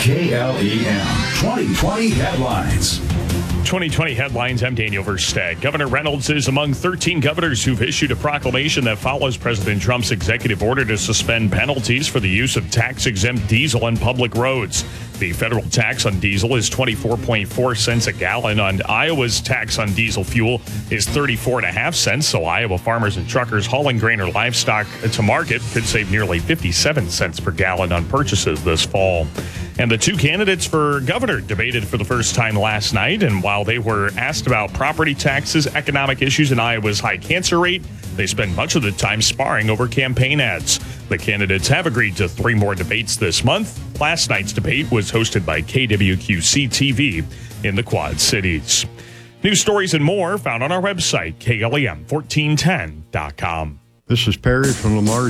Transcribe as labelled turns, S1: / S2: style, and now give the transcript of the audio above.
S1: KLEM 2020 headlines.
S2: 2020 headlines. I'm Daniel Versteg. Governor Reynolds is among 13 governors who've issued a proclamation that follows President Trump's executive order to suspend penalties for the use of tax-exempt diesel on public roads. The federal tax on diesel is 24.4 cents a gallon. On Iowa's tax on diesel fuel is 34.5 cents. So Iowa farmers and truckers hauling grain or livestock to market could save nearly 57 cents per gallon on purchases this fall. And the two candidates for governor debated for the first time last night. And while they were asked about property taxes, economic issues, and Iowa's high cancer rate, they spent much of the time sparring over campaign ads. The candidates have agreed to 3 more debates this month. Last night's debate was hosted by KWQC-TV in the Quad Cities. News stories and more found on our website, KLEM1410.com.
S3: This is Perry from Lamar